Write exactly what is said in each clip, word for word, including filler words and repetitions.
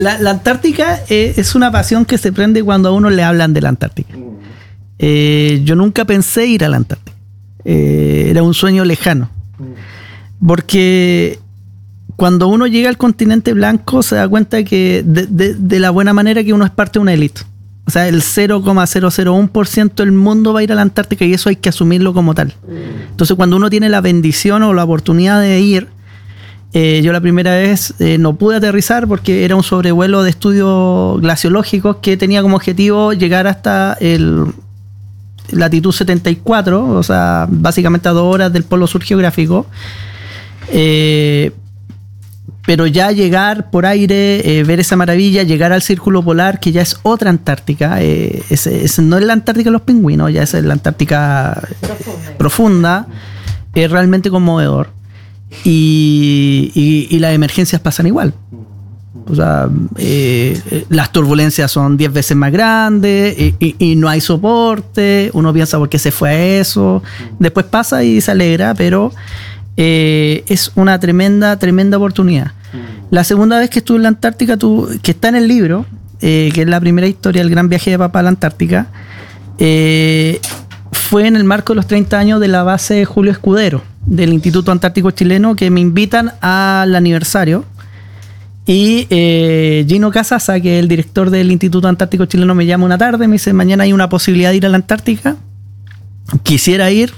La, la Antártica eh, es una pasión que se prende cuando a uno le hablan de la Antártica. Eh, yo nunca pensé ir a la Antártica. Eh, era un sueño lejano. Porque cuando uno llega al continente blanco se da cuenta que de, de, de la buena manera que uno es parte de una élite. O sea, el cero coma cero cero uno por ciento del mundo va a ir a la Antártica y eso hay que asumirlo como tal. Entonces, cuando uno tiene la bendición o la oportunidad de ir, eh, yo la primera vez eh, no pude aterrizar porque era un sobrevuelo de estudios glaciológicos que tenía como objetivo llegar hasta el latitud setenta y cuatro, o sea, básicamente a dos horas del polo sur geográfico. Eh, pero ya llegar por aire, eh, ver esa maravilla, llegar al círculo polar, que ya es otra Antártica, eh, es, es, no es la Antártica de los pingüinos, ya es la Antártica profunda, profunda es realmente conmovedor. Y, y, y las emergencias pasan igual. O sea, eh, las turbulencias son diez veces más grandes y, y, y no hay soporte. Uno piensa por qué se fue a eso. Después pasa y se alegra, pero Eh, es una tremenda, tremenda oportunidad. La segunda vez que estuve en la Antártica, tú, que está en el libro, eh, que es la primera historia, el gran viaje de papá a la Antártica, eh, fue en el marco de los treinta años de la base Julio Escudero, del Instituto Antártico Chileno, que me invitan al aniversario. Y eh, Gino Casasa, que es el director del Instituto Antártico Chileno, me llama una tarde, me dice, mañana hay una posibilidad de ir a la Antártica, quisiera ir.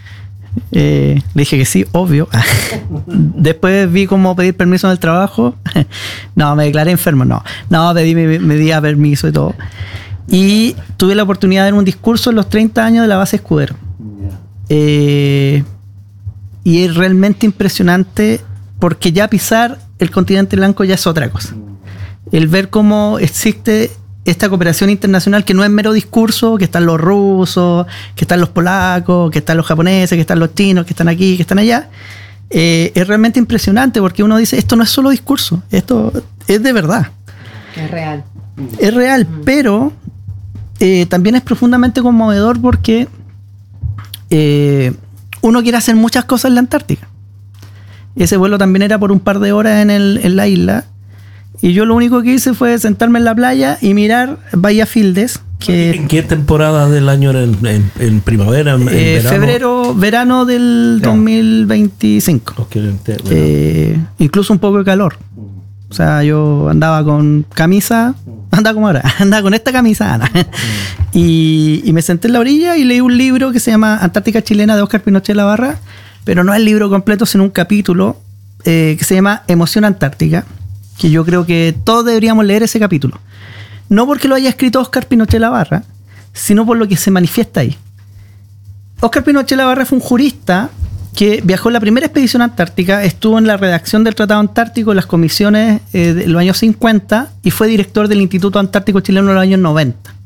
Eh, le dije que sí, obvio. Después vi cómo pedir permiso en el trabajo. No, me declaré enfermo. No, no pedí, me, me di a permiso y todo. Y tuve la oportunidad de dar un discurso en los treinta años de la base Escudero. Eh, y es realmente impresionante porque ya pisar el continente blanco ya es otra cosa. El ver cómo existe esta cooperación internacional que no es mero discurso, que están los rusos, que están los polacos, que están los japoneses, que están los chinos, que están aquí, que están allá, eh, es realmente impresionante porque uno dice, esto no es solo discurso, esto es de verdad. Es real. Es real, mm. pero eh, también es profundamente conmovedor porque eh, uno quiere hacer muchas cosas en la Antártica. Ese vuelo también era por un par de horas en, el, en la isla. Y yo lo único que hice fue sentarme en la playa y mirar Bahía Fildes. Que, ¿En qué temporada del año era? ¿En, en, en primavera? ¿En, eh, en verano? Febrero, verano del yeah. dos mil veinticinco. Okay, eh, incluso un poco de calor. O sea, yo andaba con camisa, andaba como ahora, andaba con esta camisa, Ana. y, y me senté en la orilla y leí un libro que se llama Antártica Chilena de Óscar Pinochet Lavarra, pero no el libro completo, sino un capítulo eh, que se llama Emoción Antártica, que yo creo que todos deberíamos leer ese capítulo. No porque lo haya escrito Óscar Pinochet Lavarra, sino por lo que se manifiesta ahí. Óscar Pinochet Lavarra fue un jurista que viajó en la primera expedición antártica, estuvo en la redacción del Tratado Antártico, en las comisiones eh, de los años cincuenta y fue director del Instituto Antártico Chileno en los años noventa.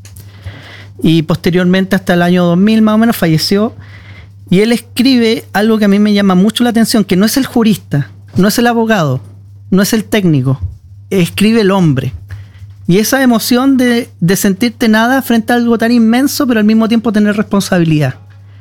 Y posteriormente, hasta el año dos mil más o menos, falleció. Y él escribe algo que a mí me llama mucho la atención, que no es el jurista, no es el abogado, no es el técnico, escribe el hombre. Y esa emoción de, de sentirte nada frente a algo tan inmenso, pero al mismo tiempo tener responsabilidad.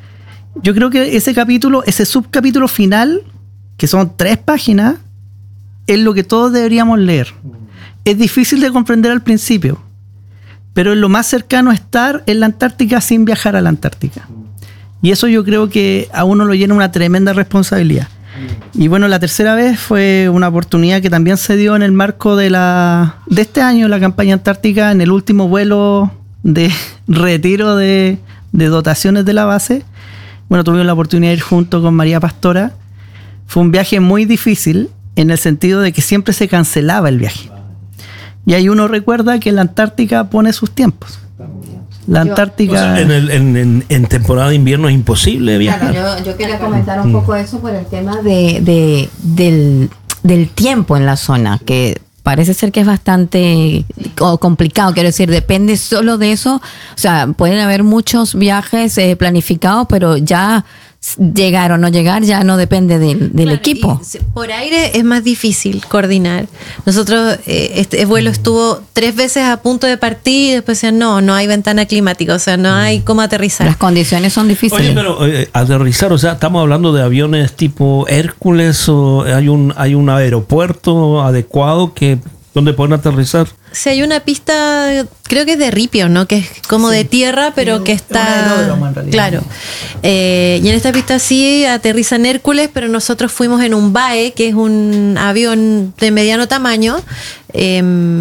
Yo creo que ese capítulo, ese subcapítulo final, que son tres páginas, es lo que todos deberíamos leer. Es difícil de comprender al principio, pero es lo más cercano a estar en la Antártica sin viajar a la Antártica. Y eso yo creo que a uno lo llena una tremenda responsabilidad. Y bueno, la tercera vez fue una oportunidad que también se dio en el marco de la de este año, la campaña antártica, en el último vuelo de retiro de, de dotaciones de la base. Bueno, tuvimos la oportunidad de ir junto con María Pastora. Fue un viaje muy difícil en el sentido de que siempre se cancelaba el viaje. Y ahí uno recuerda que la Antártica pone sus tiempos. La Antártica... O sea, en, el, en, en, en temporada de invierno es imposible viajar. Claro, yo, yo quería comentar un poco eso por el tema de, de del, del tiempo en la zona, que parece ser que es bastante complicado, quiero decir, depende solo de eso. O sea, pueden haber muchos viajes eh, planificados, pero ya llegar o no llegar ya no depende del, del claro, equipo. Por aire es más difícil coordinar. Nosotros, eh, este vuelo estuvo tres veces a punto de partir y después decían, no, no hay ventana climática, o sea, no hay cómo aterrizar. Las condiciones son difíciles. Oye, pero eh, aterrizar, o sea, estamos hablando de aviones tipo Hércules, o hay un, hay un aeropuerto adecuado que donde pueden aterrizar. Si hay una pista, creo que es de ripio, ¿no? Que es como Sí. de tierra, pero Sí, que es un está... aeródromo, en realidad. Claro. Eh, y en esta pista sí aterrizan Hércules, pero nosotros fuimos en un B A E, que es un avión de mediano tamaño, eh,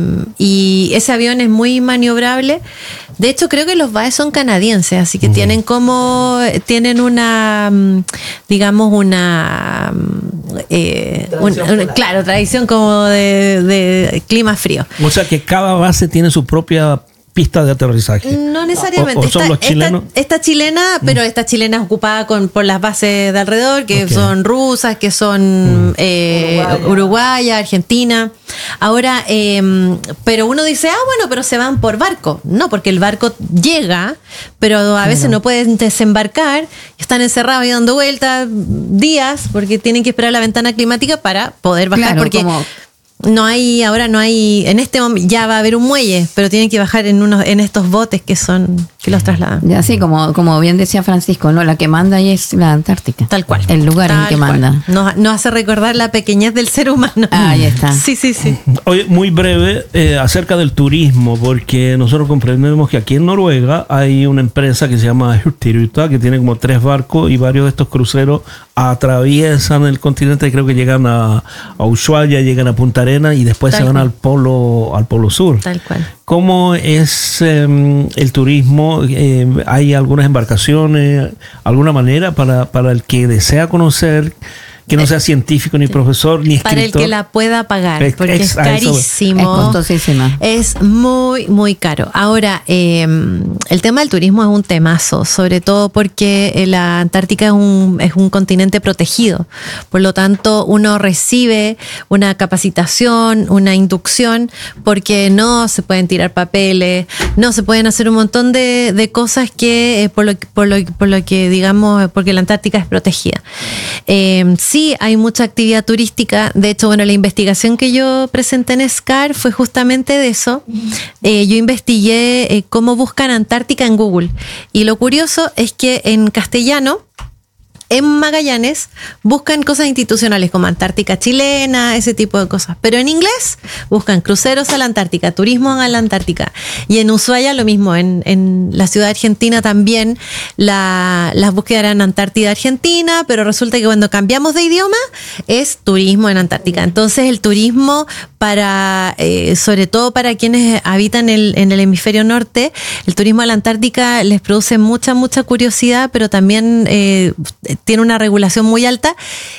y ese avión es muy maniobrable. De hecho, creo que los B A E son canadienses, así que uh-huh. tienen como... Tienen una, digamos, una... Eh, un, un, claro, tradición como de, de clima frío. O sea que cada base tiene su propia pista de aterrizaje. No necesariamente. ¿O, o son esta, los chilenos? Esta, esta chilena, pero mm. esta chilena es ocupada con, por las bases de alrededor, que okay. son rusas, que son mm. eh, Uruguaya. Uruguaya, Argentina. Ahora, eh, pero uno dice, ah, bueno, pero se van por barco. No, porque el barco llega, pero a veces claro. no pueden desembarcar, están encerrados y dando vueltas días, porque tienen que esperar la ventana climática para poder bajar. Claro, porque como... No hay, ahora no hay, en este momento ya va a haber un muelle, pero tienen que bajar en unos, en estos botes que son, que los trasladan. Ya sí, como, como bien decía Francisco, ¿no? La que manda ahí es la Antártica. Tal cual. El lugar Tal en que cual. manda. Nos, nos hace recordar la pequeñez del ser humano. Ah, ahí está. Sí, sí, sí. Oye, muy breve eh, acerca del turismo, porque nosotros comprendemos que aquí en Noruega hay una empresa que se llama Hurtigruten, que tiene como tres barcos y varios de estos cruceros atraviesan el continente, creo que llegan a, a Ushuaia, llegan a Punta Arenas y después Tal se van cual. al polo al polo sur. Tal cual. ¿Cómo es eh, el turismo? Eh, ¿Hay algunas embarcaciones, alguna manera para, para el que desea conocer, que no sea científico ni profesor ni escritor? Para el que la pueda pagar, es, porque es, es carísimo. Es costosísima. Es muy, muy caro. Ahora, eh, el tema del turismo es un temazo, sobre todo porque la Antártica es un, es un continente protegido. Por lo tanto, uno recibe una capacitación, una inducción, porque no se pueden tirar papeles, no se pueden hacer un montón de, de cosas que, eh, por, lo, por, lo, por lo que, digamos, porque la Antártica es protegida. Eh, Sí, hay mucha actividad turística. De hecho, bueno, la investigación que yo presenté en SCAR fue justamente de eso. Eh, yo investigué eh, cómo buscan Antártica en Google. Y lo curioso es que en castellano, en Magallanes, buscan cosas institucionales como Antártica chilena, ese tipo de cosas. Pero en inglés buscan cruceros a la Antártica, turismo a la Antártica. Y en Ushuaia lo mismo, en, en la ciudad argentina también la, las búsquedas eran Antártida Argentina, pero resulta que cuando cambiamos de idioma es turismo en Antártica. Entonces el turismo para, eh, sobre todo para quienes habitan el, en el hemisferio norte, el turismo a la Antártica les produce mucha, mucha curiosidad, pero también eh, tiene una regulación muy alta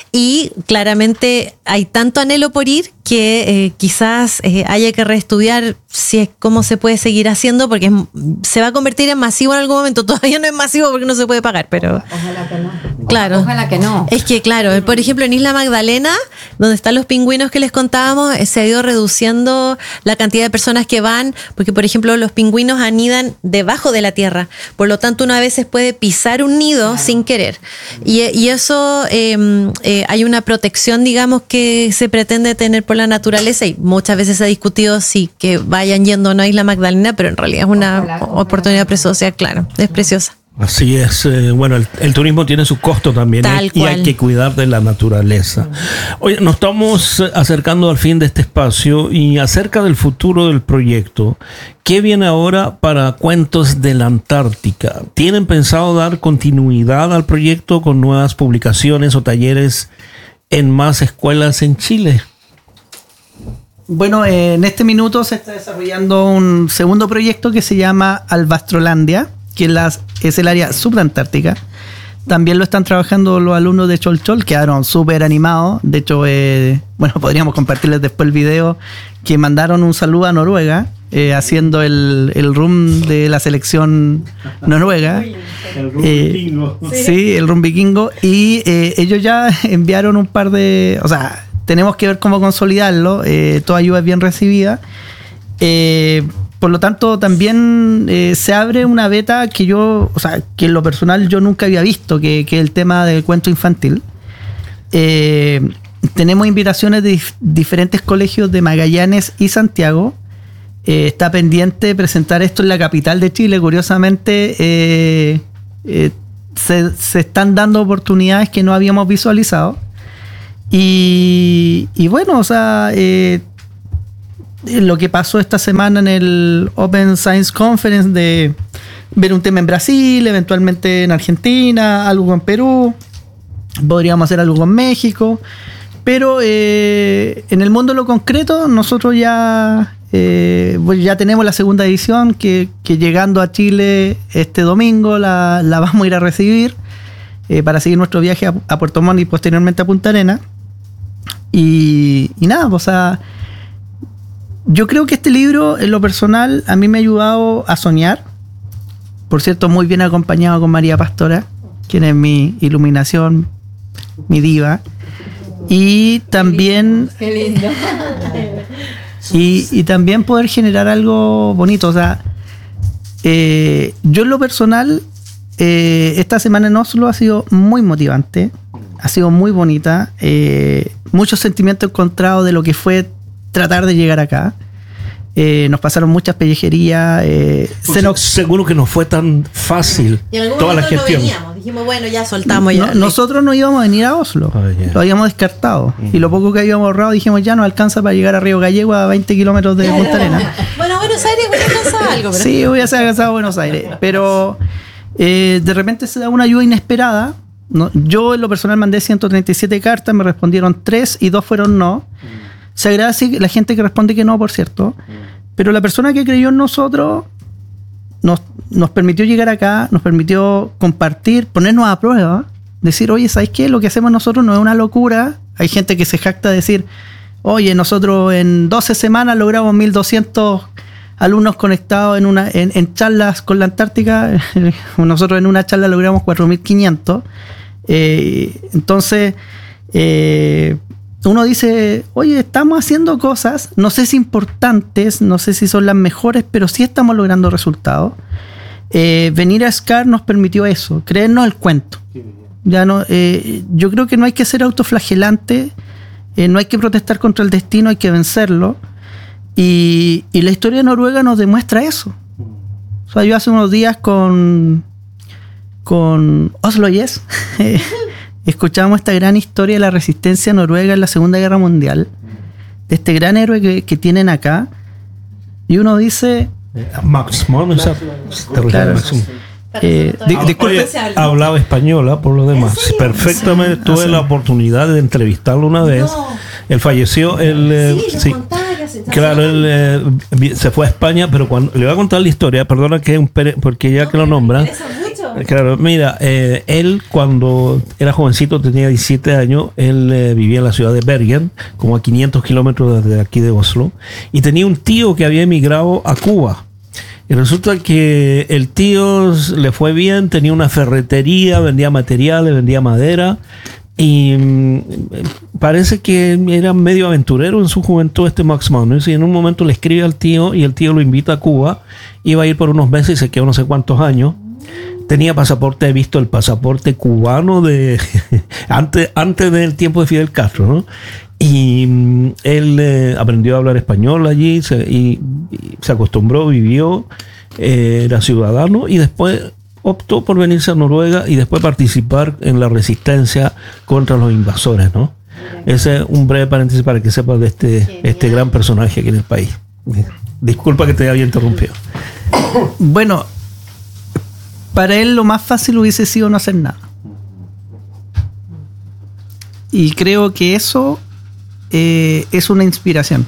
y claramente hay tanto anhelo por ir que eh, quizás eh, haya que reestudiar si es cómo se puede seguir haciendo, porque es, se va a convertir en masivo en algún momento. Todavía no es masivo porque no se puede pagar, pero ojalá que no. Claro. Ojalá que no. Es que claro, por ejemplo en Isla Magdalena, donde están los pingüinos que les contábamos, se ha ido reduciendo la cantidad de personas que van, porque por ejemplo los pingüinos anidan debajo de la tierra, por lo tanto uno a veces puede pisar un nido claro. sin querer. Y, y eso eh, eh, hay una protección, digamos, que se pretende tener por la naturaleza y muchas veces se ha discutido si que vayan yendo o no a Isla Magdalena, pero en realidad es una ojalá, oportunidad ojalá. preciosa, claro, es preciosa. Así es, eh, bueno, el, el turismo tiene su costo también eh, y hay que cuidar de la naturaleza. Oye, nos estamos acercando al fin de este espacio y acerca del futuro del proyecto. ¿Qué viene ahora para Cuentos de la Antártica? ¿Tienen pensado dar continuidad al proyecto con nuevas publicaciones o talleres en más escuelas en Chile? Bueno, eh, en este minuto se está desarrollando un segundo proyecto que se llama Albastrolandia, que es, la, es el área subantártica. También lo están trabajando los alumnos de Cholchol, quedaron súper animados. De hecho, eh, bueno, podríamos compartirles después el video, que mandaron un saludo a Noruega, eh, haciendo el, el room de la selección noruega. El room eh, vikingo. Sí, el room vikingo. Y eh, ellos ya enviaron un par de... O sea, tenemos que ver cómo consolidarlo. Eh, toda ayuda es bien recibida. Eh, por lo tanto, también eh, se abre una beta que yo, o sea, que en lo personal yo nunca había visto, que, que es el tema del cuento infantil. Eh, tenemos invitaciones de dif- diferentes colegios de Magallanes y Santiago. Eh, está pendiente presentar esto en la capital de Chile. Curiosamente, eh, eh, se, se están dando oportunidades que no habíamos visualizado. Y, y bueno, o sea, eh, lo que pasó esta semana en el Open Science Conference de ver un tema en Brasil, eventualmente en Argentina, algo con Perú, podríamos hacer algo con México, pero eh, en el mundo de lo concreto nosotros ya, eh, ya tenemos la segunda edición que, que llegando a Chile este domingo la, la vamos a ir a recibir eh, para seguir nuestro viaje a, a Puerto Montt y posteriormente a Punta Arenas. Y, y nada, o sea, yo creo que este libro, en lo personal, a mí me ha ayudado a soñar. Por cierto, muy bien acompañado con María Pastora, quien es mi iluminación, mi diva. Y también... Qué lindo. Y, y también poder generar algo bonito. O sea, eh, yo en lo personal, eh, esta semana en Oslo ha sido muy motivante. Ha sido muy bonita. Eh, muchos sentimientos encontrados de lo que fue tratar de llegar acá. Eh, nos pasaron muchas pellejerías. Eh, se nos... Seguro que no fue tan fácil toda la gestión. No dijimos, bueno, ya soltamos. Ya. No, nosotros no íbamos a venir a Oslo. Oh, yeah. Lo habíamos descartado. Mm. Y lo poco que habíamos ahorrado, dijimos, ya no alcanza para llegar a Río Gallego a veinte kilómetros de Punta Arenas. Bueno, Buenos Aires voy a alcanzar algo. Pero... Sí, voy a ser alcanzado a Buenos Aires. Pero eh, de repente se da una ayuda inesperada. No, yo en lo personal mandé ciento treinta y siete cartas, me respondieron tres y dos fueron no. Se agradece la gente que responde que no, por cierto. Pero la persona que creyó en nosotros nos, nos permitió llegar acá, nos permitió compartir, ponernos a prueba, decir, oye, ¿sabes qué? Lo que hacemos nosotros no es una locura. Hay gente que se jacta de decir, oye, nosotros en doce semanas logramos mil doscientos alumnos conectados en, una, en, en charlas con la Antártica. Nosotros en una charla logramos cuatro mil quinientos. Eh, entonces, eh, uno dice, oye, estamos haciendo cosas, no sé si importantes, no sé si son las mejores, pero sí estamos logrando resultados. Eh, venir a SCAR nos permitió eso, creernos el cuento. Ya no, eh, yo creo que no hay que ser autoflagelante, eh, no hay que protestar contra el destino, hay que vencerlo. Y, y la historia de Noruega nos demuestra eso. O sea, yo hace unos días con... con Oslo Yes, escuchamos esta gran historia de la resistencia noruega en la Segunda Guerra Mundial, de este gran héroe que, que tienen acá, y uno dice... Max Mon, esa, claro, eh, de, Oye, hablaba española por lo demás, sí, perfectamente, sí, tuve sí. la oportunidad de entrevistarlo una vez, no. Él falleció, él... Sí, sí, claro, él eh, se fue a España, pero cuando le voy a contar la historia, perdona que un pere, porque ya no, que lo nombra. Claro, mira, eh, él cuando era jovencito, tenía diecisiete años, él eh, vivía en la ciudad de Bergen, como a quinientos kilómetros desde aquí de Oslo, y tenía un tío que había emigrado a Cuba. Y resulta que el tío le fue bien, tenía una ferretería, vendía materiales, vendía madera, y mmm, parece que era medio aventurero en su juventud este Max Manus, y en un momento le escribe al tío y el tío lo invita a Cuba, iba a ir por unos meses y se quedó no sé cuántos años. Tenía pasaporte, he visto el pasaporte cubano de antes, antes del tiempo de Fidel Castro, ¿no? Y mmm, él eh, aprendió a hablar español allí se, y, y se acostumbró, vivió, eh, era ciudadano y después optó por venirse a Noruega y después participar en la resistencia contra los invasores, ¿no? Ese es un breve paréntesis para que sepas de este, este gran personaje aquí en el país. Disculpa que te haya interrumpido. Bueno, para él lo más fácil hubiese sido no hacer nada. Y creo que eso eh, es una inspiración.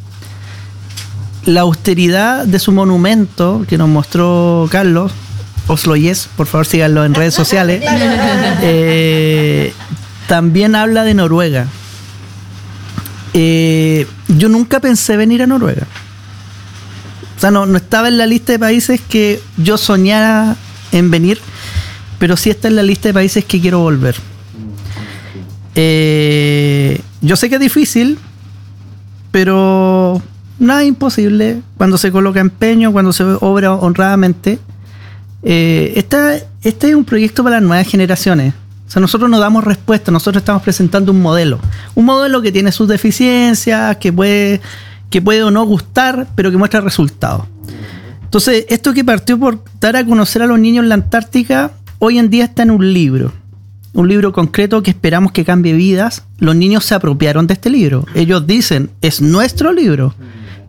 La austeridad de su monumento que nos mostró Carlos, Oslo Yes, por favor síganlo en redes sociales, eh, también habla de Noruega. Eh, yo nunca pensé venir a Noruega. O sea, no, no estaba en la lista de países que yo soñara en venir, pero sí está en la lista de países que quiero volver. Eh, yo sé que es difícil, pero nada es imposible cuando se coloca empeño, cuando se obra honradamente. Eh, esta, este es un proyecto para las nuevas generaciones. O sea, nosotros no damos respuesta, nosotros estamos presentando un modelo. Un modelo que tiene sus deficiencias, que puede, que puede o no gustar, pero que muestra resultados. Entonces, esto que partió por dar a conocer a los niños en la Antártica, hoy en día está en un libro. Un libro concreto que esperamos que cambie vidas. Los niños se apropiaron de este libro. Ellos dicen, es nuestro libro.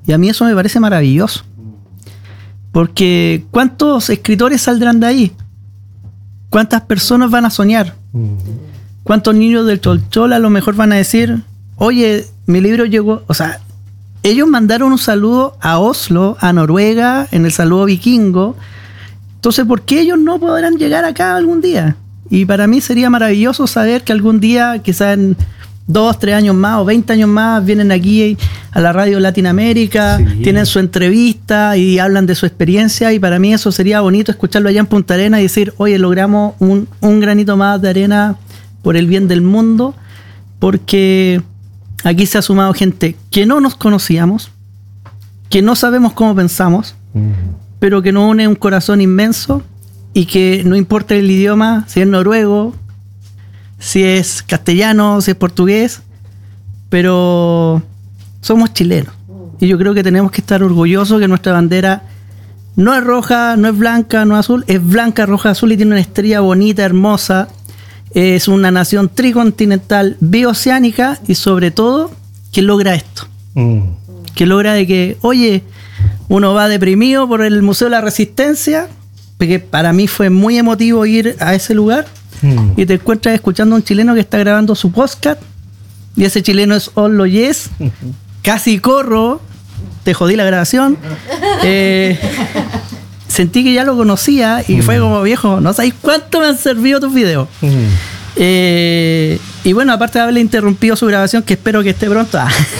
Y a mí eso me parece maravilloso. Porque ¿cuántos escritores saldrán de ahí? ¿Cuántas personas van a soñar? ¿Cuántos niños del Cholchol a lo mejor van a decir, oye, mi libro llegó? O sea, ellos mandaron un saludo a Oslo, a Noruega, en el saludo vikingo. Entonces, ¿por qué ellos no podrán llegar acá algún día? Y para mí sería maravilloso saber que algún día, quizás en dos, tres años más o veinte años más, vienen aquí a la radio Latinoamérica, sí. tienen su entrevista y hablan de su experiencia, y para mí eso sería bonito escucharlo allá en Punta Arenas y decir, oye, logramos un, un granito más de arena por el bien del mundo, porque aquí se ha sumado gente que no nos conocíamos, que no sabemos cómo pensamos, uh-huh. pero que nos une un corazón inmenso, y que no importa el idioma, si es noruego, si es castellano, si es portugués, pero somos chilenos. Y yo creo que tenemos que estar orgullosos que nuestra bandera no es roja, no es blanca, no es azul, es blanca, roja, azul, y tiene una estrella bonita, hermosa. Es una nación tricontinental, bioceánica, y sobre todo, que logra esto. Mm. Que logra de que, oye, uno va deprimido por el Museo de la Resistencia, porque para mí fue muy emotivo ir a ese lugar, mm. y te encuentras escuchando a un chileno que está grabando su podcast, y ese chileno es Oslo Yes. Casi corro, te jodí la grabación. Eh, sentí que ya lo conocía y mm. fue como, viejo, no sabéis cuánto me han servido tus videos. Mm. Eh, y bueno, aparte de haberle interrumpido su grabación, que espero que esté pronto,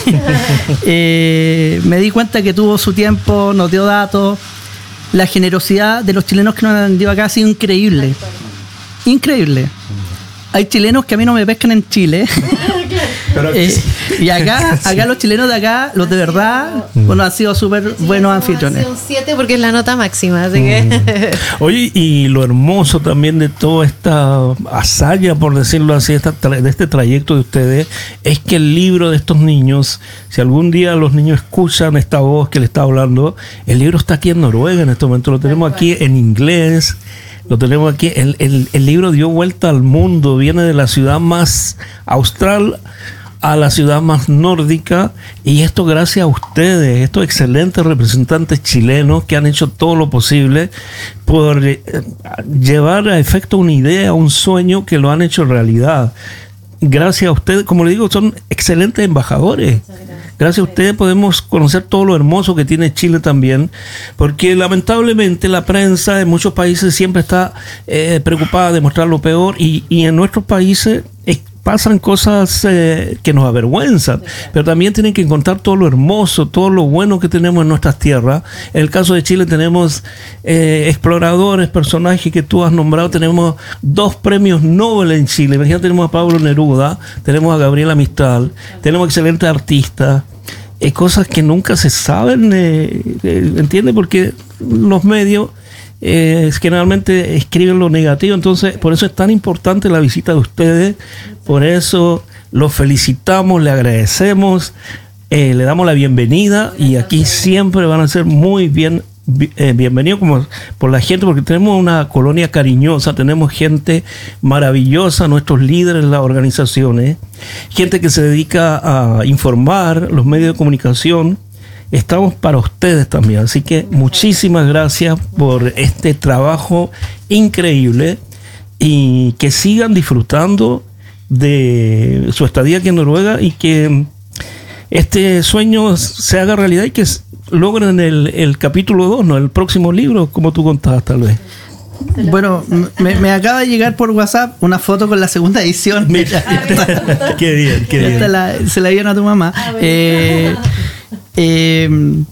eh, me di cuenta que tuvo su tiempo, nos dio datos. La generosidad de los chilenos que nos han vendido acá ha sido increíble. Increíble. Hay chilenos que a mí no me pescan en Chile. eh, y acá, acá los chilenos de acá, los de verdad, mm. bueno, han sido súper buenos anfitriones. Un siete porque es la nota máxima, así mm. que. Oye, y lo hermoso también de toda esta hazaña, por decirlo así, esta tra- de este trayecto de ustedes, es que el libro de estos niños, si algún día los niños escuchan esta voz que le está hablando, el libro está aquí en Noruega en este momento, lo tenemos aquí en inglés. Lo tenemos aquí. El, el, el libro dio vuelta al mundo. Viene de la ciudad más austral a la ciudad más nórdica. Y esto gracias a ustedes, estos excelentes representantes chilenos que han hecho todo lo posible por eh, llevar a efecto una idea, un sueño que lo han hecho realidad. Gracias a ustedes, como le digo, son excelentes embajadores. Gracias a ustedes podemos conocer todo lo hermoso que tiene Chile también, porque lamentablemente la prensa en muchos países siempre está eh, preocupada de mostrar lo peor, y, y en nuestros países eh, pasan cosas eh, que nos avergüenzan, pero también tienen que encontrar todo lo hermoso, todo lo bueno que tenemos en nuestras tierras. En el caso de Chile tenemos eh, exploradores, personajes que tú has nombrado. Tenemos dos premios Nobel en Chile. Imagínate, tenemos a Pablo Neruda, tenemos a Gabriela Mistral, tenemos excelentes artistas. Eh, cosas que nunca se saben, eh, eh, ¿entiendes? Porque los medios Eh, generalmente escriben lo negativo. Entonces, por eso es tan importante la visita de ustedes, por eso los felicitamos, le agradecemos, eh, le damos la bienvenida, y aquí siempre van a ser muy bien eh, bienvenidos como por la gente, porque tenemos una colonia cariñosa, tenemos gente maravillosa, nuestros líderes, las organizaciones, gente que se dedica a informar, los medios de comunicación. Estamos para ustedes también, así que muchísimas gracias por este trabajo increíble, y que sigan disfrutando de su estadía aquí en Noruega, y que este sueño se haga realidad, y que logren el, el capítulo dos, ¿no? El próximo libro, como tú contabas tal vez. Bueno, me, me acaba de llegar por WhatsApp una foto con la segunda edición. Mira, qué bien, qué bien. Esta la, se la dieron a tu mamá. Eh, Eh,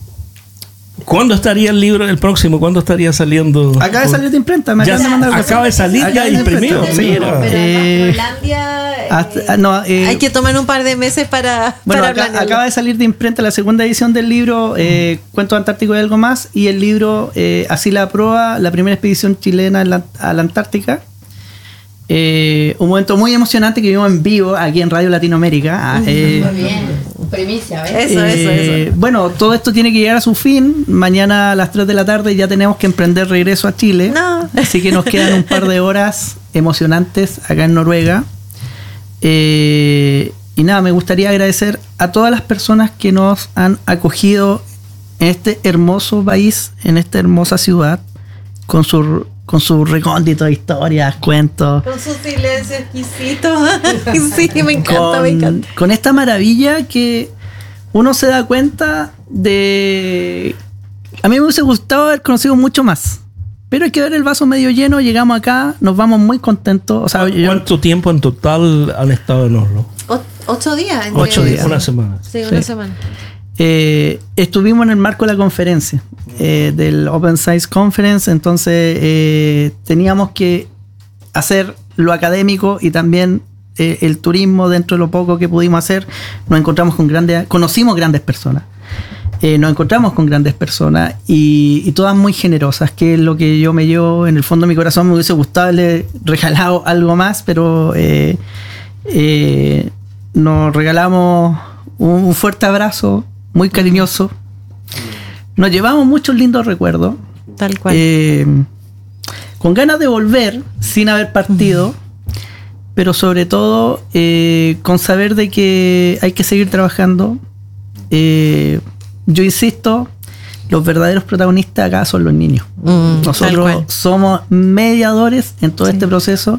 ¿Cuándo estaría el libro el próximo? ¿Cuándo estaría saliendo? Acaba de salir de imprenta. Me ya de mandar acaba de salir ya imprimido. Mira. Eh, hasta, no, eh, hay que tomar un par de meses para. Bueno, para acá, acaba de salir de imprenta la segunda edición del libro eh, Cuentos Antárticos y algo más, y el libro eh, Así la proa, la primera expedición chilena a la, a la Antártica. Eh, un momento muy emocionante que vimos en vivo aquí en Radio Latinoamérica. Eh, muy bien, primicia, ¿ves? Eso, eh, eso, eso. Bueno, todo esto tiene que llegar a su fin. Mañana a las tres de la tarde ya tenemos que emprender regreso a Chile. No. Así que nos quedan un par de horas emocionantes acá en Noruega. Eh, y nada, me gustaría agradecer a todas las personas que nos han acogido en este hermoso país, en esta hermosa ciudad, con su, con su recóndito de historias, cuentos. Con su silencio exquisito. Sí, me encanta, con, me encanta. Con esta maravilla que uno se da cuenta de... A mí me hubiese gustado haber conocido mucho más. Pero hay que ver el vaso medio lleno. Llegamos acá, nos vamos muy contentos. O sea, ¿Cuánto yo, tiempo en total han estado en Oslo? O, ocho días. Ocho días. Una semana. Sí, una sí. semana. Eh, estuvimos en el marco de la conferencia, eh, del Open Science Conference. Entonces eh, teníamos que hacer lo académico y también eh, el turismo dentro de lo poco que pudimos hacer. Nos encontramos con grandes, conocimos grandes personas. Eh, nos encontramos con grandes personas y, y todas muy generosas, que es lo que yo me llevo en el fondo de mi corazón. Me hubiese gustado haberle regalado algo más, pero eh, eh, nos regalamos un, un fuerte abrazo, muy cariñoso. Nos llevamos muchos lindos recuerdos. Tal cual. Eh, con ganas de volver sin haber partido, uh-huh. pero sobre todo eh, con saber de que hay que seguir trabajando. Eh, Yo insisto, los verdaderos protagonistas acá son los niños. Mm, Nosotros somos mediadores en todo sí. este proceso.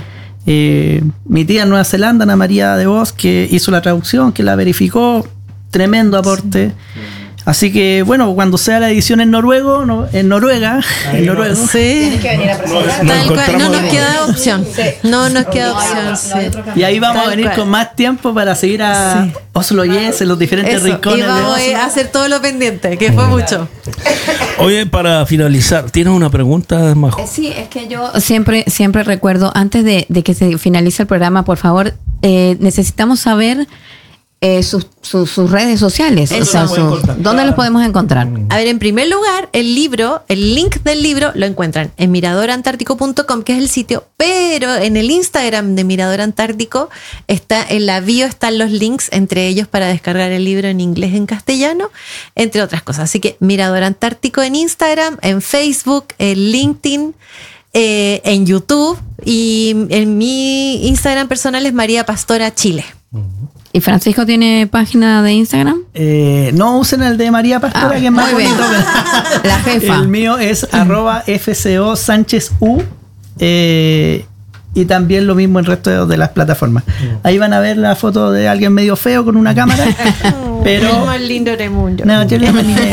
Eh, mi tía en Nueva Zelanda, Ana María de Vos, que hizo la traducción, que la verificó, tremendo aporte. Sí. Así que, bueno, cuando sea la edición en noruego, no, en Noruega, Ahí en Noruego. Sí. Tienes que venir a presentar. Tal cual, no nos queda opción. Sí. No nos queda no, opción. No, sí. Y ahí vamos Tal a venir cual. con más tiempo para seguir a sí. Oslo Yes en los diferentes Eso. rincones. Y vamos de a hacer todo lo pendiente, que fue mucho. Oye, para finalizar, ¿tienes una pregunta, Majo? Sí, es que yo siempre, siempre recuerdo, antes de, de que se finalice el programa, por favor, eh, necesitamos saber Eh, sus, sus, sus redes sociales. O sea, su, ¿dónde los podemos encontrar? A ver, en primer lugar, el libro, el link del libro lo encuentran en mirador antártico punto com, que es el sitio, pero en el Instagram de Mirador Antártico está en la bio, están los links, entre ellos para descargar el libro en inglés y en castellano, entre otras cosas. Así que Mirador Antártico en Instagram, en Facebook, en LinkedIn, eh, en YouTube, y en mi Instagram personal es María Pastora Chile. ¿Y Francisco tiene página de Instagram? Eh, no usen el de María Pastora, ah, que es más bonito. La jefa. El mío es arroba fco Sánchez U. Eh, y también lo mismo en el resto de las plataformas. Ahí van a ver la foto de alguien medio feo con una cámara. Pero el más lindo del mundo. No, yo le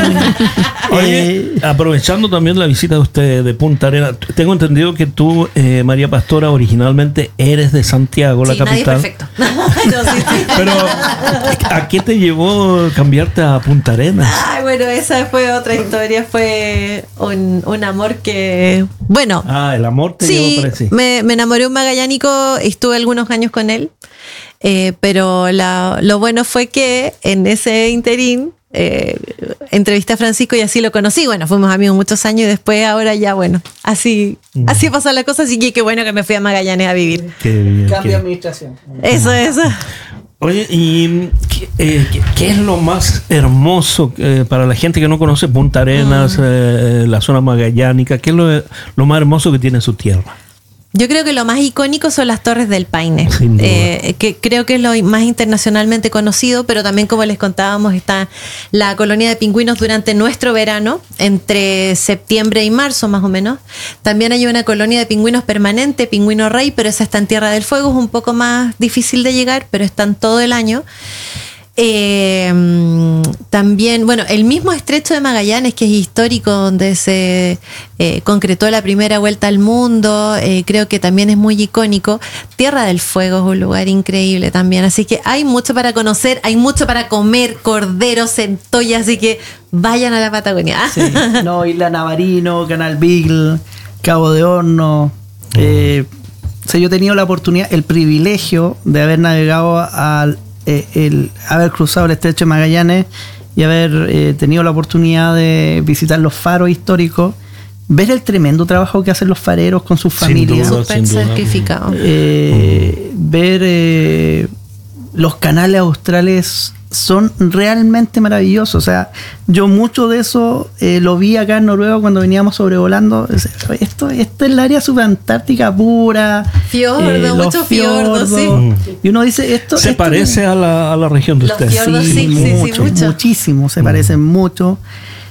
Oye, aprovechando también la visita de usted de Punta Arenas, tengo entendido que tú, eh, María Pastora, originalmente eres de Santiago, sí, la capital. Nadie es perfecto. No, sí, sí. Pero, ¿a qué te llevó cambiarte a Punta Arenas? Ay, bueno, esa fue otra historia. Fue un, un amor que, bueno. Ah, el amor te sí, llevó para sí. Me, me enamoré un magallánico, estuve algunos años con él. Eh, pero la, lo bueno fue que en ese interín eh, entrevisté a Francisco y así lo conocí. Bueno, fuimos amigos muchos años y después ahora ya, bueno, así, mm. así pasó la cosa. Así que qué bueno que me fui a Magallanes a vivir. Qué bien, Cambio de administración. Eso, eso. Oye, ¿y qué, eh, qué, qué es lo más hermoso eh, para la gente que no conoce Punta Arenas, mm. eh, la zona magallánica? ¿Qué es lo, lo más hermoso que tiene su tierra? Yo creo que lo más icónico son las Torres del Paine, eh, que creo que es lo más internacionalmente conocido, pero también, como les contábamos, está la colonia de pingüinos durante nuestro verano, entre septiembre y marzo más o menos. También hay una colonia de pingüinos permanente, Pingüino Rey, pero esa está en Tierra del Fuego, es un poco más difícil de llegar, pero están todo el año. Eh, también, bueno, el mismo estrecho de Magallanes, que es histórico, donde se eh, concretó la primera vuelta al mundo, eh, creo que también es muy icónico. Tierra del Fuego es un lugar increíble también, así que hay mucho para conocer, hay mucho para comer, cordero, centolla, así que vayan a la Patagonia. Sí, no, Isla Navarino, Canal Beagle, Cabo de Horno. Eh, o sea, yo he tenido la oportunidad, el privilegio de haber navegado al Eh, el haber cruzado el estrecho de Magallanes y haber eh, tenido la oportunidad de visitar los faros históricos, ver el tremendo trabajo que hacen los fareros con sus familias, súper sacrificado, eh, ver eh, los canales australes son realmente maravillosos. O sea, yo mucho de eso eh, lo vi acá en Noruega cuando veníamos sobrevolando. Esto, esto es el área subantártica pura. Fiordo, eh, muchos fiordos, sí. Y uno dice, esto... ¿Se esto parece es, a la, a la región de los ustedes? Fiordos, sí, sí, mucho, sí, mucho. Muchísimo, se mm. parecen mucho.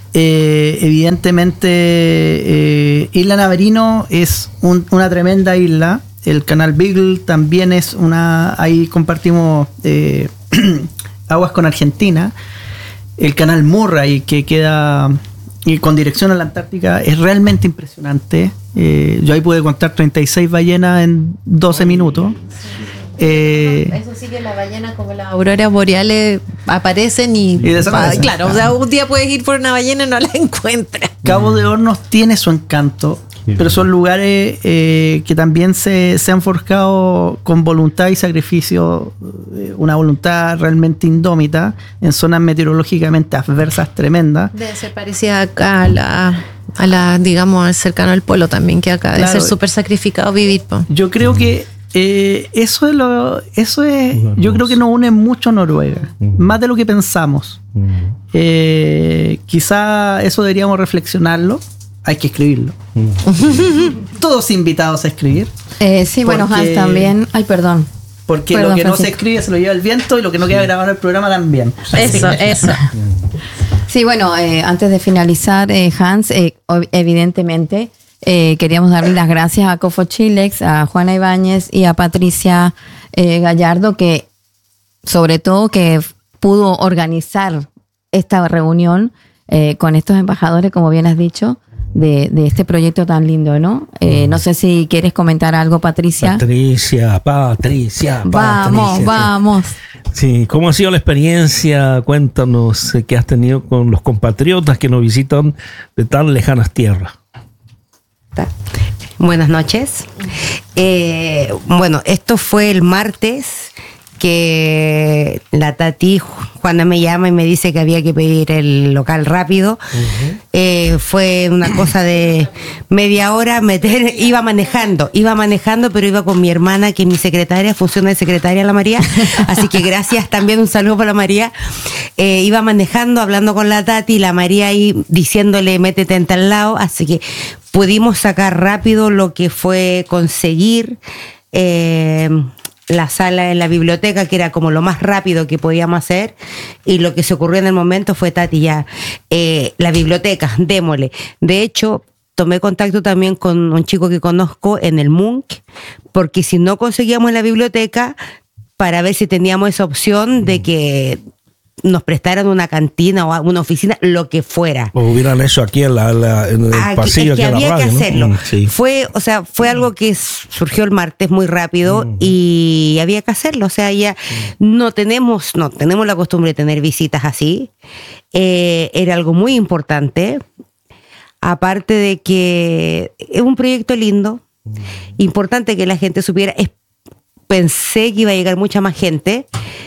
eh, evidentemente eh, Isla Navarino es un, una tremenda isla. El canal Beagle también es una, ahí compartimos eh, aguas con Argentina. El canal Murray, que queda y con dirección a la Antártica, es realmente impresionante. Eh, yo ahí pude contar treinta y seis ballenas en doce minutos. Eh, Eso sí, que las ballenas como las auroras boreales aparecen y, y desaparecen. Claro, o sea, un día puedes ir por una ballena y no la encuentras. Cabo de Hornos tiene su encanto, pero son lugares eh, que también se, se han forjado con voluntad y sacrificio, eh, una voluntad realmente indómita en zonas meteorológicamente adversas tremendas. Debe ser parecida acá a la, a la, digamos, cercano al polo también, que acá debe Claro. ser súper sacrificado vivir. Po. Yo creo que eh, eso es lo, eso es, yo creo que nos une mucho Noruega, más de lo que pensamos. Eh, quizá eso deberíamos reflexionarlo. Hay que escribirlo. Todos invitados a escribir. Eh, sí, bueno, Porque- Hans también. Ay, perdón. Porque Perdón, lo que no se Francisco. escribe se lo lleva el viento y lo que no queda grabado en el programa también. Eso, eso. Sí, bueno, eh, antes de finalizar, eh, Hans, eh, ob- evidentemente eh, queríamos darle las gracias a Cofo Chilex, a Juana Ibáñez y a Patricia eh, Gallardo, que sobre todo que pudo organizar esta reunión eh, con estos embajadores, como bien has dicho, de, de este proyecto tan lindo, ¿no? Eh, no sé si quieres comentar algo, Patricia. Patricia, Patricia, Vamos, Patricia. vamos. Sí, ¿cómo ha sido la experiencia? Cuéntanos eh, qué has tenido con los compatriotas que nos visitan de tan lejanas tierras. Buenas noches. Eh, bueno, esto fue el martes que la Tati Juana me llama y me dice que había que pedir el local rápido. Uh-huh. Eh, fue una cosa de media hora meter, iba manejando, iba manejando, pero iba con mi hermana, que es mi secretaria, funciona de secretaria la María, así que gracias, también un saludo para la María. Eh, iba manejando, hablando con la Tati, la María ahí diciéndole métete en tal lado, así que pudimos sacar rápido lo que fue conseguir eh, la sala en la biblioteca, que era como lo más rápido que podíamos hacer, y lo que se ocurrió en el momento fue Tati ya, eh, la biblioteca, démosle. De hecho, tomé contacto también con un chico que conozco en el Munch, porque si no conseguíamos la biblioteca, para ver si teníamos esa opción de que nos prestaran una cantina o una oficina, lo que fuera. O hubieran eso aquí en, la, la, en el aquí, pasillo. Es que aquí había en la radio, que hacerlo. ¿no? Mm, sí. Fue, o sea, fue algo que surgió el martes muy rápido mm. y había que hacerlo. O sea, ya mm. no tenemos, no tenemos la costumbre de tener visitas así. Eh, era algo muy importante. Aparte de que es un proyecto lindo, mm. importante que la gente supiera. Es, pensé que iba a llegar mucha más gente,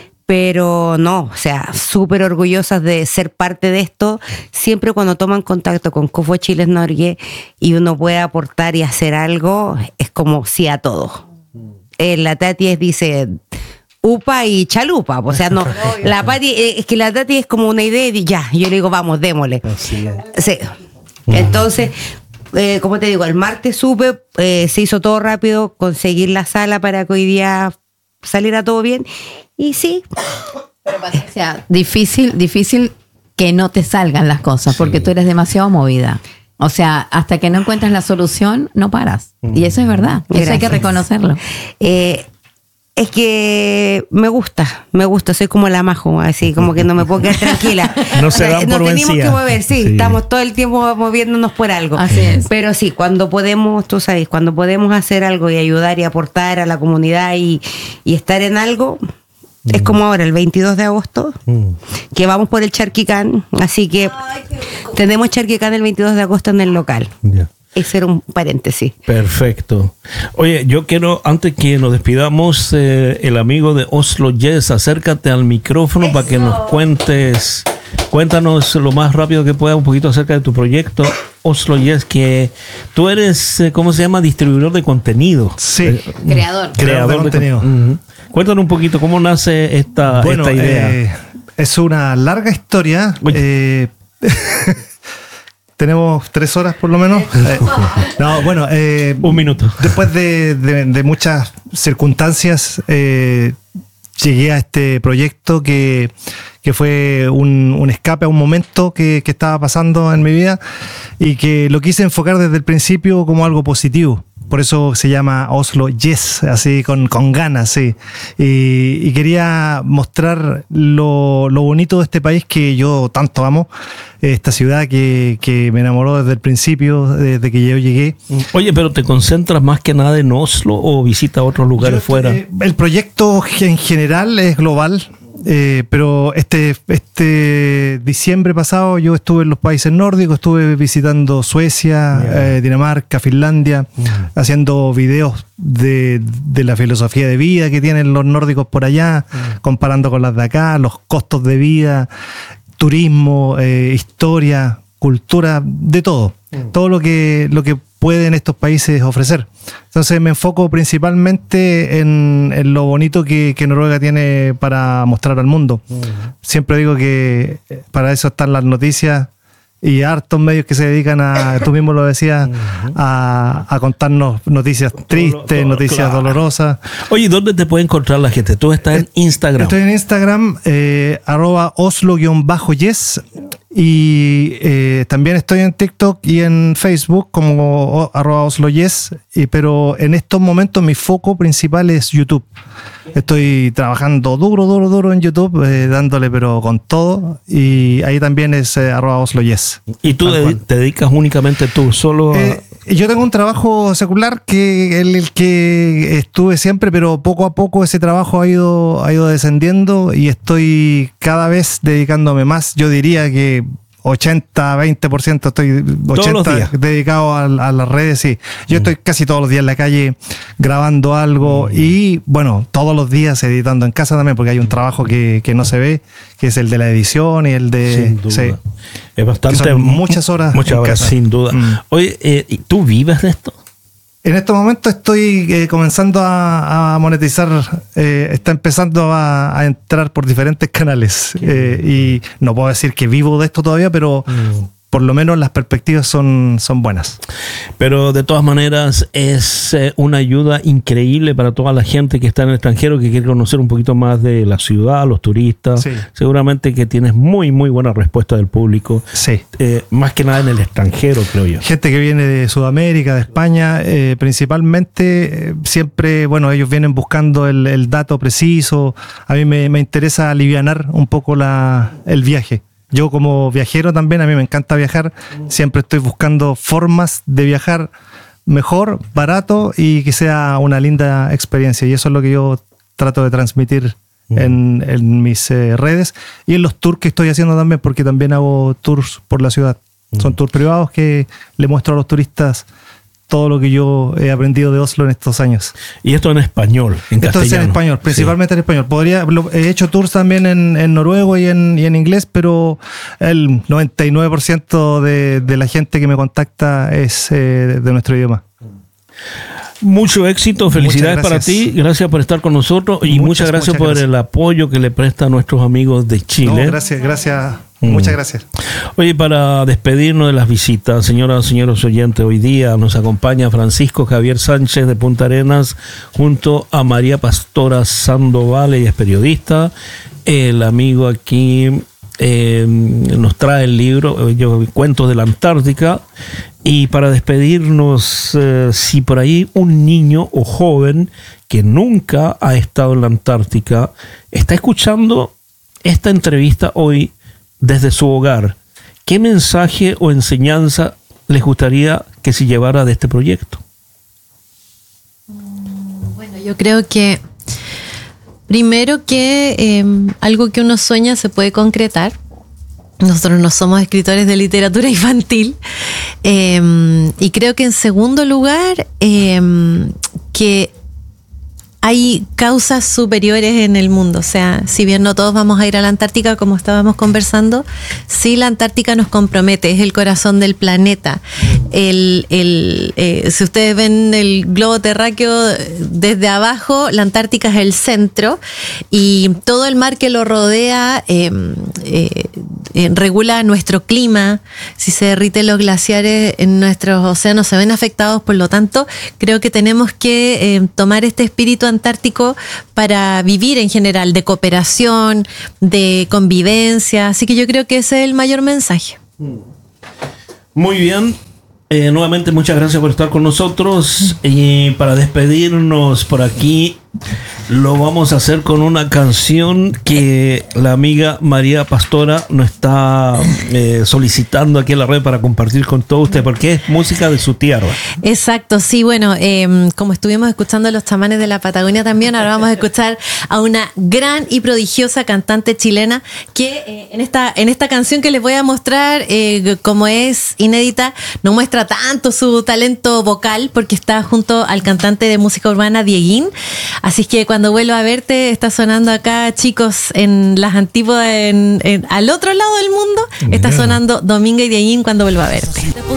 pero no, o sea, súper orgullosas de ser parte de esto. Siempre cuando toman contacto con Cofo Chiles Norge y uno puede aportar y hacer algo, es como sí a todo. Eh, la Tati es, dice upa y chalupa, o sea, no, la Pati, eh, es que la Tati es como una idea y ya, yo le digo, vamos, démosle. Así es. Sí. Entonces, eh, como te digo, el martes supe, eh, se hizo todo rápido, conseguir la sala para que hoy día saliera todo bien. Y sí. Pero Patricia, difícil, difícil que no te salgan las cosas, porque Sí. tú eres demasiado movida. O sea, hasta que no encuentras la solución, no paras. Mm. Y eso es verdad. Eso hay que reconocerlo. Eh, es que me gusta, me gusta, soy como la Majo, así como que no me puedo quedar tranquila. No se dan Nos por tenemos vencida. que mover, sí, Sí. estamos todo el tiempo moviéndonos por algo. Así es. Pero sí, cuando podemos, tú sabes, cuando podemos hacer algo y ayudar y aportar a la comunidad y, y estar en algo, mm. es como ahora, el veintidós de agosto, mm. que vamos por el Charquicán, así que tenemos Charquicán el veintidós de agosto en el local. Yeah. Ese era un paréntesis. Perfecto. Oye, yo quiero, antes que nos despidamos, eh, el amigo de Oslo Yes, acércate al micrófono Eso. para que nos cuentes, cuéntanos lo más rápido que puedas un poquito acerca de tu proyecto Oslo Yes, que tú eres, eh, ¿cómo se llama? Distribuidor de contenido. Sí. Eh, Creador. Creador de contenido. Uh-huh. Cuéntanos un poquito cómo nace esta, bueno, esta idea. Eh, es una larga historia. Eh, Tenemos tres horas por lo menos. Eh, no, bueno. Eh, Un minuto. Después de, de, de muchas circunstancias, eh, llegué a este proyecto que, que fue un, un escape a un momento que, que estaba pasando en mi vida y que lo quise enfocar desde el principio como algo positivo. Por eso se llama Oslo Yes, así con, con ganas, sí. Y, y quería mostrar lo, lo bonito de este país que yo tanto amo, esta ciudad que, que me enamoró desde el principio, desde que yo llegué. Oye, pero ¿te concentras más que nada en Oslo o visitas otros lugares yo, fuera? Eh, el proyecto en general es global. Eh, pero este, este diciembre pasado yo estuve en los países nórdicos, estuve visitando Suecia, yeah. eh, Dinamarca, Finlandia, yeah. haciendo videos de, de la filosofía de vida que tienen los nórdicos por allá, yeah. comparando con las de acá, los costos de vida, turismo, eh, historia, cultura, de todo, yeah. todo lo que, lo que pueden estos países ofrecer. Entonces me enfoco principalmente en, en lo bonito que, que Noruega tiene para mostrar al mundo. Uh-huh. Siempre digo que para eso están las noticias y hartos medios que se dedican a, tú mismo lo decías, uh-huh. a, a contarnos noticias tristes, Dolo, noticias claro. dolorosas. Oye, ¿dónde te puede encontrar la gente? Tú estás en Instagram. Estoy en Instagram, eh, arroba oslo-yes. Y eh, también estoy en TikTok y en Facebook como arroba osloyes, y, pero en estos momentos mi foco principal es YouTube. Estoy trabajando duro, duro, duro en YouTube, eh, dándole pero con todo, y ahí también es eh, arroba osloyes. ¿Y tú de, te dedicas únicamente tú solo a... Eh, yo tengo un trabajo secular que el, el que estuve siempre, pero poco a poco ese trabajo ha ido, ha ido descendiendo y estoy cada vez dedicándome más. Yo diría que ochenta, veinte por ciento estoy ochenta dedicado a, a las redes, sí. Yo mm. estoy casi todos los días en la calle grabando algo mm. y bueno, todos los días editando en casa también, porque hay un trabajo que, que no se ve, que es el de la edición y el de... Sin duda. Sí, es bastante... muchas horas Muchas horas, casa. Sin duda. Mm. Oye, eh, ¿tú vives de esto? En este momento estoy eh, comenzando a, a monetizar, eh, está empezando a, a entrar por diferentes canales eh, y no puedo decir que vivo de esto todavía, pero mm. por lo menos las perspectivas son, son buenas. Pero de todas maneras es eh, una ayuda increíble para toda la gente que está en el extranjero, que quiere conocer un poquito más de la ciudad, los turistas. Sí. Seguramente que tienes muy, muy buena respuesta del público. Sí. Eh, más que nada en el extranjero, creo yo. Gente que viene de Sudamérica, de España, eh, principalmente, eh, siempre, bueno, ellos vienen buscando el, el dato preciso. A mí me, me interesa alivianar un poco la, el viaje. Yo como viajero también, a mí me encanta viajar, siempre estoy buscando formas de viajar mejor, barato y que sea una linda experiencia. Y eso es lo que yo trato de transmitir mm. en, en mis eh, redes y en los tours que estoy haciendo también, porque también hago tours por la ciudad. Mm. Son tours privados que le muestro a los turistas todo lo que yo he aprendido de Oslo en estos años. Y esto en español, en esto castellano. Esto es en español, principalmente sí. en español. Podría, lo, he hecho tours también en, en noruego y en, y en inglés, pero el noventa y nueve por ciento de, de la gente que me contacta es eh, de nuestro idioma. Mucho éxito, felicidades para ti, gracias por estar con nosotros y muchas, muchas gracias muchas por gracias. el apoyo que le presta a nuestros amigos de Chile. No, gracias, gracias. Muchas gracias. Oye, para despedirnos de las visitas, señoras y señores oyentes, hoy día nos acompaña Francisco Javier Sánchez de Punta Arenas junto a María Pastora Sandoval, ella es periodista. El amigo aquí eh, nos trae el libro, yo, Cuentos de la Antártica. Y para despedirnos, eh, si por ahí un niño o joven que nunca ha estado en la Antártica está escuchando esta entrevista hoy desde su hogar, ¿qué mensaje o enseñanza les gustaría que se llevara de este proyecto? Bueno, yo creo que primero que eh, algo que uno sueña se puede concretar. Nosotros no somos escritores de literatura infantil. Eh, y creo que en segundo lugar, eh, que hay causas superiores en el mundo. O sea, si bien no todos vamos a ir a la Antártica, como estábamos conversando, sí la Antártica nos compromete, es el corazón del planeta. el, el, eh, si ustedes ven el globo terráqueo desde abajo, la Antártica es el centro y todo el mar que lo rodea eh, eh, eh, regula nuestro clima. Si se derriten los glaciares en nuestros océanos se ven afectados, por lo tanto creo que tenemos que eh, tomar este espíritu antártico para vivir en general, de cooperación, de convivencia, así que yo creo que ese es el mayor mensaje. Muy bien. Eh, nuevamente muchas gracias por estar con nosotros y para despedirnos por aquí lo vamos a hacer con una canción que la amiga María Pastora nos está eh, solicitando aquí en la red para compartir con todos ustedes porque es música de su tierra. Exacto, sí, bueno, eh, como estuvimos escuchando a los chamanes de la Patagonia también, ahora vamos a escuchar a una gran y prodigiosa cantante chilena que eh, en, esta, en esta canción que les voy a mostrar, eh, como es inédita, no muestra tanto su talento vocal porque está junto al cantante de música urbana Dieguín. Así que cuando vuelva a verte, está sonando acá, chicos, en las antípodas, en, en, al otro lado del mundo, está sonando Dominga y Dieguín cuando vuelva a verte.